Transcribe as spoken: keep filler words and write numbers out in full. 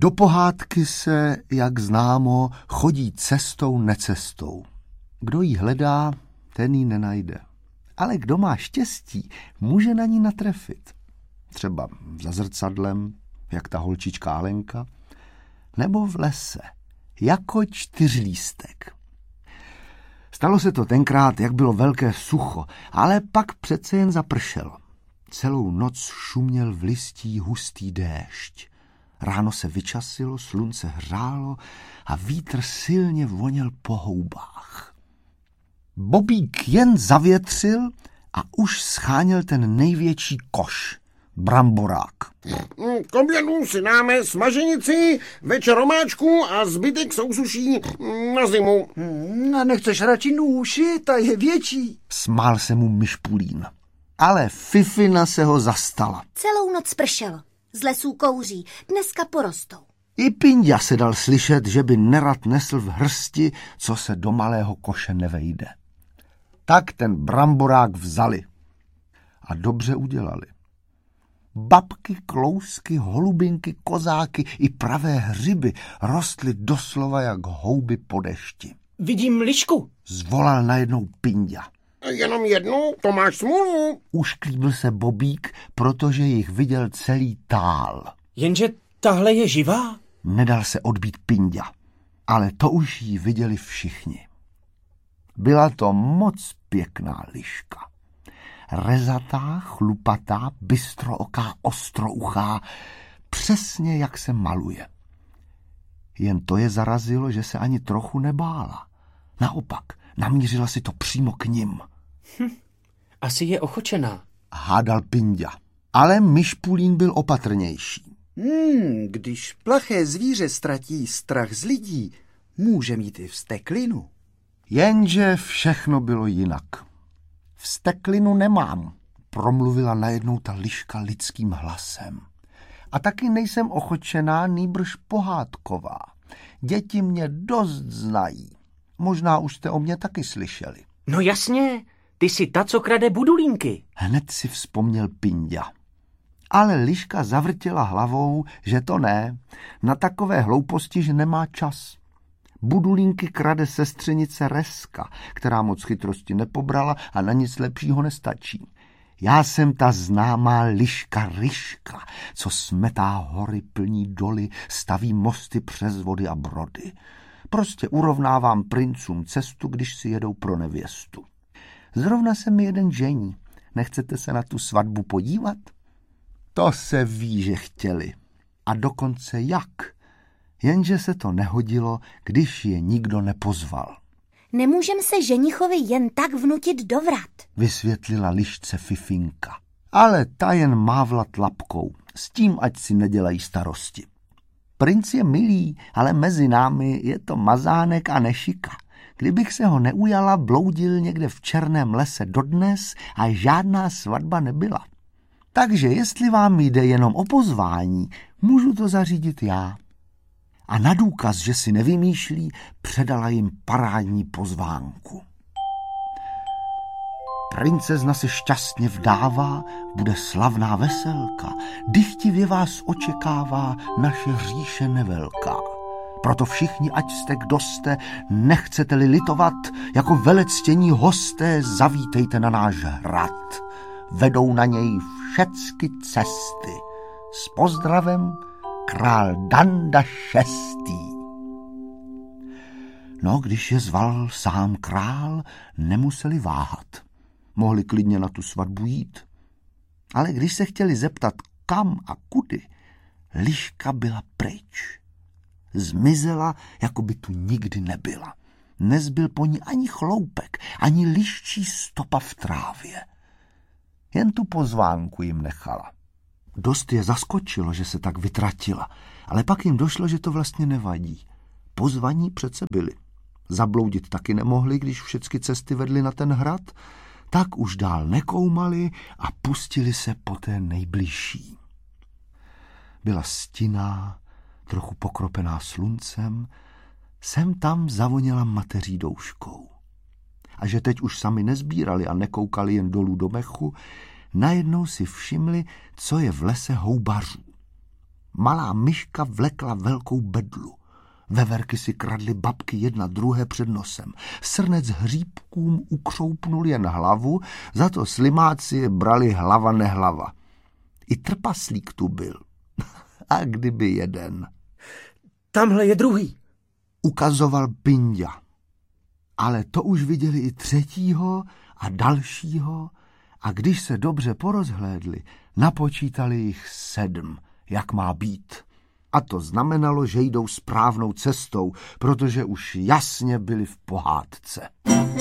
Do pohádky se, jak známo, chodí cestou necestou. Kdo ji hledá, ten ji nenajde. Ale kdo má štěstí, může na ní natrefit. Třeba za zrcadlem, jak ta holčička Alenka, nebo v lese, jako čtyřlístek. Stalo se to tenkrát, jak bylo velké sucho, ale pak přece jen zapršelo. Celou noc šuměl v listí hustý déšť. Ráno se vyčasilo, slunce hřálo a vítr silně voněl po houbách. Bobík jen zavětřil a už scháněl ten největší koš, bramborák. K obědu si dáme smaženici, večer omáčku a zbytek sousuší na zimu. Hmm, a nechceš radši nůši, ta je větší. Smál se mu Myšpulín. Ale Fifina se ho zastala. Celou noc pršelo. Z lesů kouří, dneska porostou. I Pinďa se dal slyšet, že by nerad nesl v hrsti, co se do malého koše nevejde. Tak ten bramborák vzali. A dobře udělali. Babky, klousky, holubinky, kozáky i pravé hřiby rostly doslova jak houby po dešti. Vidím lišku, zvolal najednou Pinďa. Jenom jednu, to máš smůlu. Ušklíbil se Bobík, protože jich viděl celý tál. Jenže tahle je živá? Nedal se odbít Pinďa, ale to už jí viděli všichni. Byla to moc pěkná liška. Rezatá, chlupatá, bystrooká, ostrouchá, přesně jak se maluje. Jen to je zarazilo, že se ani trochu nebála. Naopak, namířila si to přímo k nim. Hm, asi je ochočená, hádal Pinďa, ale Myšpulín byl opatrnější. Hmm, když plaché zvíře ztratí strach z lidí, může mít i vzteklinu. Jenže všechno bylo jinak. Vzteklinu nemám, promluvila najednou ta liška lidským hlasem. A taky nejsem ochočená, nýbrž pohádková. Děti mě dost znají. Možná už jste o mě taky slyšeli. No jasně, ty jsi ta, co krade budulínky. Hned si vzpomněl Pinďa. Ale liška zavrtěla hlavou, že to ne. Na takové hlouposti, že nemá čas. Budulínky krade sestřenice Reska, která moc chytrosti nepobrala a na nic lepšího nestačí. Já jsem ta známá liška Ryška, co smetá hory, plní doly, staví mosty přes vody a brody. Prostě urovnávám princům cestu, když si jedou pro nevěstu. Zrovna se mi jeden žení. Nechcete se na tu svatbu podívat? To se ví, že chtěli. A dokonce jak. Jenže se to nehodilo, když je nikdo nepozval. Nemůžem se ženichovi jen tak vnutit do vrat, vysvětlila lišce Fifinka. Ale ta jen mávla tlapkou, s tím, ať si nedělají starosti. Princ je milý, ale mezi námi je to mazánek a nešika. Kdybych se ho neujala, bloudil někde v černém lese dodnes a žádná svatba nebyla. Takže jestli vám jde jenom o pozvání, můžu to zařídit já. A na důkaz, že si nevymýšlí, předala jim parádní pozvánku. Princezna se šťastně vdává, bude slavná veselka, dychtivě vás očekává naše říše nevelká. Proto všichni, ať jste kdo jste, nechcete-li litovat, jako velectění hosté zavítejte na náš hrad. Vedou na něj všecky cesty. S pozdravem král Danda šestý. No, když je zval sám král, nemuseli váhat. Mohli klidně na tu svatbu jít. Ale když se chtěli zeptat kam a kudy, liška byla pryč. Zmizela, jako by tu nikdy nebyla. Nezbyl po ní ani chloupek, ani liščí stopa v trávě. Jen tu pozvánku jim nechala. Dost je zaskočilo, že se tak vytratila, ale pak jim došlo, že to vlastně nevadí. Pozvaní přece byli. Zabloudit taky nemohli, když všechny cesty vedly na ten hrad, tak už dál nekoumali a pustili se po té nejbližší. Byla stinná, trochu pokropená sluncem, sem tam zavoněla mateří douškou. A že teď už sami nezbírali a nekoukali jen dolů do mechu, najednou si všimli, co je v lese houbařů. malá myška vlekla velkou bedlu. Veverky si kradly babky jedna druhé před nosem. Srnec hříbkům ukřoupnul jen hlavu, za to slimáci je brali hlava nehlava. I trpaslík tu byl. A kdyby jeden. Tamhle je druhý. Ukazoval Pinďa. Ale to už viděli i třetího a dalšího a když se dobře porozhlédli, napočítali jich sedm, jak má být. A to znamenalo, že jdou správnou cestou, protože už jasně byli v pohádce.